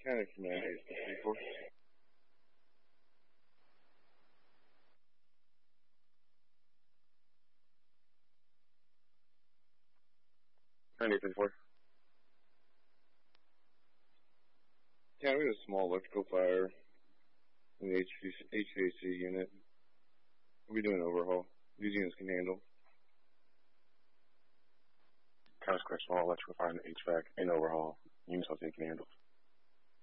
County Command 854. County 854. County, we had a small electrical fire in the HVAC unit. We'll be doing an overhaul. These units can handle. County Square, small electrical fire in the HVAC and overhaul. Units I think can handle.